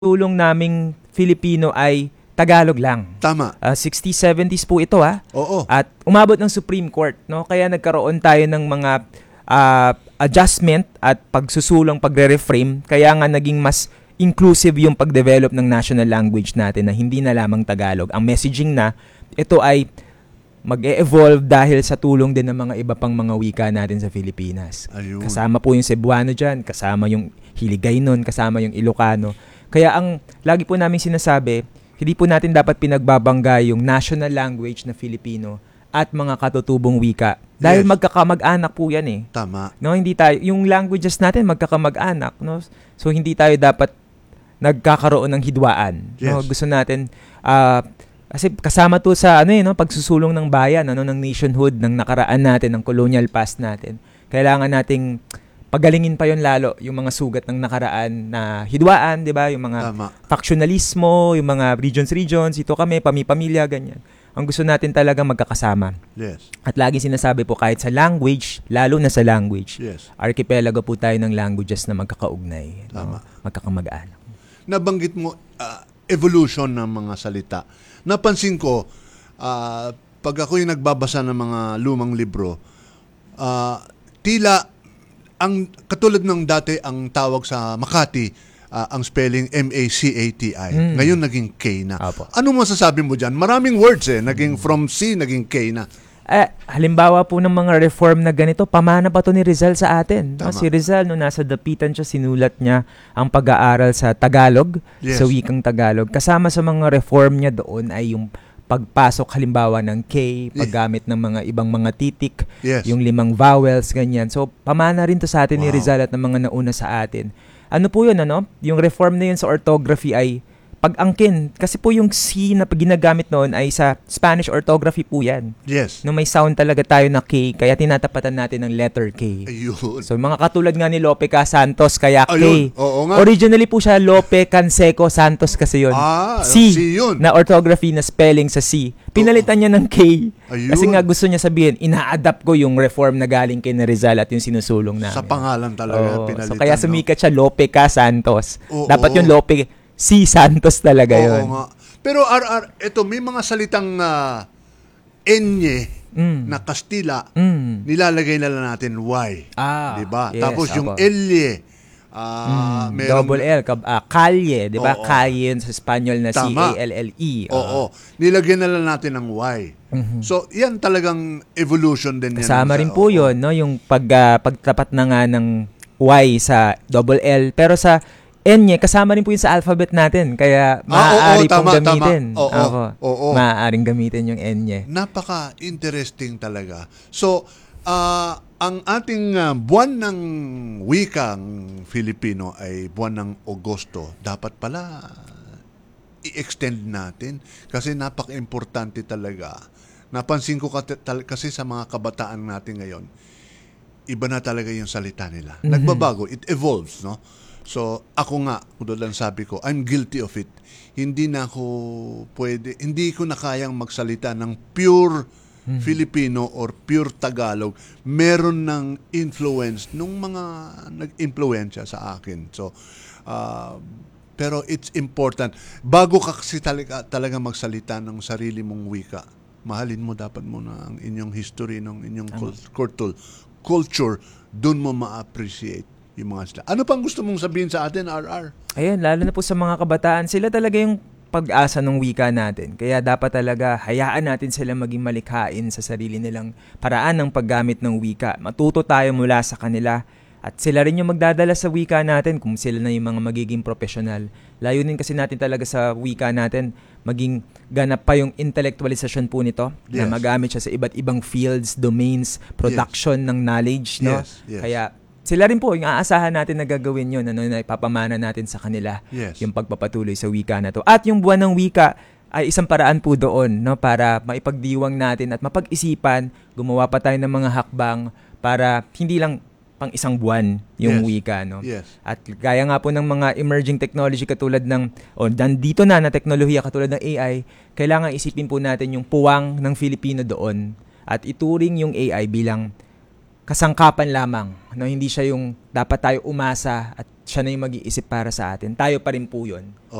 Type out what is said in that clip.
tulong naming Filipino ay Tagalog lang. Tama. 60s, 70s po ito Oo. At umabot ng Supreme Court, no? Kaya nagkaroon tayo ng mga adjustment at pagsusulong, pagre-reframe. Kaya nga naging mas inclusive yung pag-develop ng national language natin na hindi na lamang Tagalog. Ang messaging na ito ay mag-e-evolve dahil sa tulong din ng mga iba pang mga wika natin sa Pilipinas. Ayun. Kasama po yung Cebuano dyan, kasama yung Hiligaynon, kasama yung Ilocano. Kaya ang lagi po namin sinasabi, hindi po natin dapat pinagbabangga yung national language na Filipino at mga katutubong wika. Dahil magkakamag-anak po yan eh. Tama. No, hindi tayo, yung languages natin magkakamag-anak. No? So hindi tayo dapat nagkakaroon ng hidwaan. No? Gusto natin, kasi kasama to sa pagsusulong ng bayan, ng nationhood, ng nakaraan natin, ng colonial past natin. Kailangan nating pagalingin pa yon lalo yung mga sugat ng nakaraan na hidwaan, 'di ba? Yung mga factionalismo, yung mga regions, ito kami, pamilya, ganyan. Ang gusto natin talaga magkakasama. Yes. At lagi sinasabi po kahit sa language, lalo na sa language. Yes. Archipelago po tayo ng languages na magkakaugnay, Tama. magkakamag-anak. Nabanggit mo evolution ng mga salita. Napansin ko, pag ako'y nagbabasa ng mga lumang libro, tila, katulad ng dati, ang tawag sa Makati, ang spelling M-A-C-A-T-I. Ngayon, naging K na. Apo. Ano masasabi mo dyan? Maraming words naging from C, naging K na. Halimbawa po ng mga reform na ganito, pamana pa to ni Rizal sa atin. No? Tama. Si Rizal, nasa dapitan siya, sinulat niya ang pag-aaral sa Tagalog, sa wikang Tagalog. Kasama sa mga reform niya doon ay yung pagpasok halimbawa ng K, paggamit ng mga ibang mga titik, yung 5 vowels, ganyan. So, pamana rin to sa atin ni Rizal at ng mga nauna sa atin. Ano po yun, Yung reform na yun sa orthography ay pag-angkin. Kasi po yung C na ginagamit noon ay sa Spanish orthography po yan. Yes. No, may sound talaga tayo na K, kaya tinatapatan natin ng letter K. Ayun. So, mga katulad nga ni Lope K. Santos, kaya K. Ayun. Oo nga. Originally po siya Lope Canseco Santos kasi yun. C yun. Na orthography na spelling sa C. Pinalitan niya ng K. Ayun. Kasi nga gusto niya sabihin, ina-adapt ko yung reform na galing kay Rizal at yung sinusulong namin. Sa pangalan talaga pinalitan. So, kaya sumikat siya Lope K. Santos. Oo. Dapat yung Lope C. Santos talaga yun. Oo nga. Pero ito, may mga salitang enye na Kastila, nilalagay na lang natin Y. Diba? Yes, tapos yung apo. Elye, double L, kalye, di ba? Kalye yun sa Espanyol na Tama. C-A-L-L-E. Oo. Nilagyan na lang natin ng Y. So, yan talagang evolution din yan. Kasama rin po yun, no? Yung pagtapat na nga ng Y sa double L. Pero sa N kasama rin po yun sa alphabet natin. Kaya maaari pong gamitin. Oo. Maaaring gamitin yung N. Napaka-interesting talaga. So, ang ating buwan ng wikang Filipino ay buwan ng Agosto. Dapat pala i-extend natin kasi napaka-importante talaga. Napansin ko kasi sa mga kabataan natin ngayon, iba na talaga yung salita nila. Nagbabago. It evolves, no? So, ako nga, kung sabi ko, I'm guilty of it. Hindi ko na kayang magsalita ng pure Filipino or pure Tagalog. Meron ng influence nung mga nag-influensya sa akin. So, pero it's important. Bago ka kasi talaga magsalita ng sarili mong wika, mahalin mo dapat muna ang inyong history, ng inyong culture. Doon mo ma-appreciate yung mga sila. Ano pang gusto mong sabihin sa atin, RR? Ayun, lalo na po sa mga kabataan, sila talaga yung pag-asa ng wika natin. Kaya dapat talaga hayaan natin sila maging malikhain sa sarili nilang paraan ng paggamit ng wika. Matuto tayo mula sa kanila at sila rin yung magdadala sa wika natin kung sila na yung mga magiging profesional. Layunin kasi natin talaga sa wika natin maging ganap pa yung intellectualization po nito na magamit siya sa iba't ibang fields, domains, production ng knowledge. No? Yes. Kaya sila rin po, yung aasahan natin na gagawin yun, na ipapamana natin sa kanila, yung pagpapatuloy sa wika na to. At yung buwan ng wika ay isang paraan po doon, no, para maipagdiwang natin at mapag-isipan, gumawa pa tayo ng mga hakbang para hindi lang pang isang buwan yung wika. No? At gaya nga po ng mga emerging technology katulad nandito na teknolohiya katulad ng AI, kailangan isipin po natin yung puwang ng Filipino doon at ituring yung AI bilang kasangkapan lamang, no? Hindi siya yung dapat tayo umasa at siya na yung mag-iisip para sa atin. Tayo pa rin po yun.